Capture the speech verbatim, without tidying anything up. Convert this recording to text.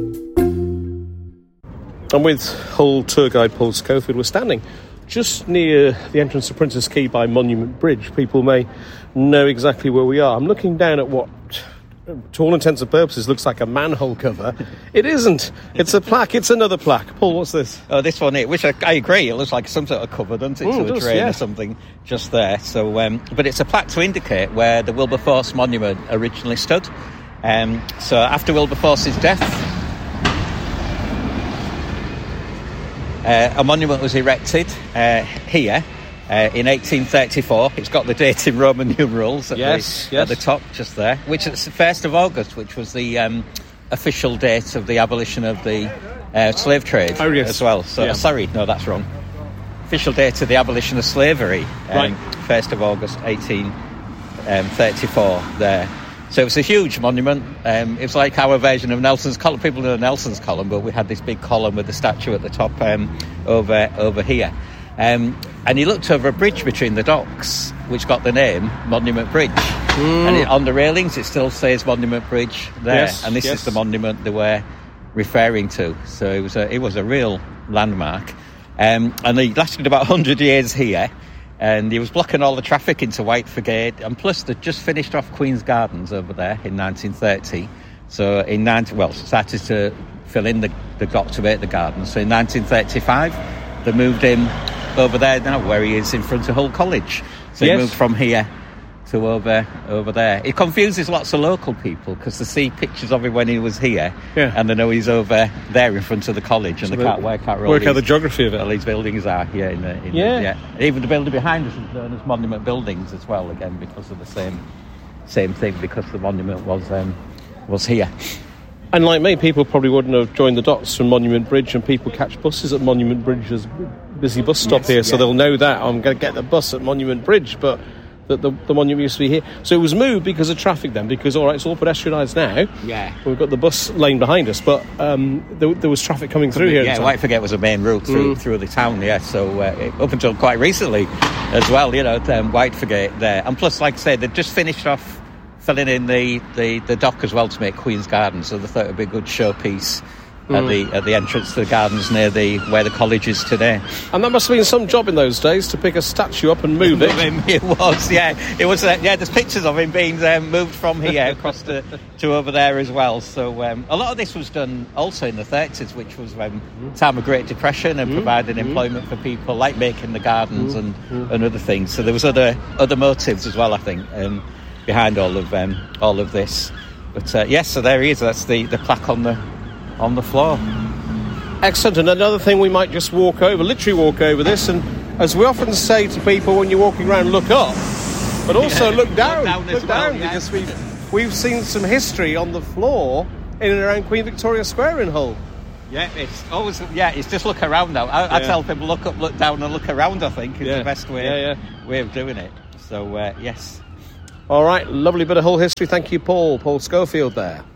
I'm with Hull tour guide Paul Schofield. We're standing just near the entrance to Prince's Quay by Monument Bridge. People may know exactly where we are. I'm looking down at what, to all intents and purposes, looks like a manhole cover. It isn't. It's a plaque. It's another plaque. Paul, what's this? Oh, this one here, which I, I agree, it looks like some sort of cover, doesn't it? Mm, to it a does, drain yeah. or something just there. So, um, but it's a plaque to indicate where the Wilberforce monument originally stood. Um, so after Wilberforce's death, uh, a monument was erected uh, here uh, in eighteen thirty-four. It's got the date in Roman numerals at, yes, the, yes. at the top just there, which is the first of August, which was the um, official date of the abolition of the uh, slave trade oh, yes. as well. So, yeah. sorry, no, that's wrong. Official date of the abolition of slavery, um, right. first of August eighteen thirty-four there. So it was a huge monument. Um, it was like our version of Nelson's column. People know Nelson's column, but we had this big column with the statue at the top um, over over here. Um, and he looked over a bridge between the docks, which got the name Monument Bridge. Mm. And it, on the railings, it still says Monument Bridge there. Yes, and this yes. is the monument they were referring to. So it was a, it was a real landmark. Um, and he lasted about one hundred years here. And he was blocking all the traffic into Whiteford. And plus, they'd just finished off Queen's Gardens over there in nineteen thirty. So in nineteen well, started to fill in the, the got to it, the gardens. So in nineteen thirty-five, they moved him over there now, where he is in front of Hull College. So yes. he moved from here to over over there. It confuses lots of local people because they see pictures of him when he was here, yeah. and they know he's over there in front of the college, and so they can't work out where all work these, out the geography of it. all these buildings are. Yeah, in the, in yeah. The, yeah. Even the building behind us is known as Monument Buildings as well, again because of the same same thing, because the monument was um, was here. And like me, people probably wouldn't have joined the dots from Monument Bridge, and people catch buses at Monument Bridge. There's a busy bus stop yes, here, yeah. so they'll know that I'm going to get the bus at Monument Bridge, but the, the, the monument used to be here. So it was moved because of traffic then, because, all right, it's all pedestrianised now. Yeah. We've got the bus lane behind us, but um, there, there was traffic coming through here. Yeah, Whiteford was a main route through mm. through the town, yeah, so uh, it, up until quite recently as well, you know, um, Whiteford there. And plus, like I said, they'd just finished off filling in the, the, the dock as well to make Queen's Gardens, so they thought it would be a good showpiece mm. at the at the entrance to the gardens near the where the college is today. And that must have been some job in those days to pick a statue up and move it. It was, yeah. It was. Uh, yeah, there's pictures of him being um, moved from here across to, to over there as well. So um, a lot of this was done also in the thirties, which was um, time of Great Depression and mm. providing mm. employment for people, like making the gardens mm. and, mm. and other things. So there was other other motives as well, I think. Um, behind all of um, all of this, but uh, yes, so there he is. That's the, the plaque on the on the floor. Excellent. And another thing, we might just walk over, literally walk over this, and as we often say to people when you're walking around, look up, but also yeah, look down, look down, look well, down yeah. because we've we've seen some history on the floor in and around Queen Victoria Square in Hull. Yeah, it's always yeah. It's just look around now. I, yeah. I tell people look up, look down, and look around. I think is yeah. the best way yeah, yeah. way of doing it. So uh, yes. All right, lovely bit of Hull history. Thank you, Paul. Paul Schofield there.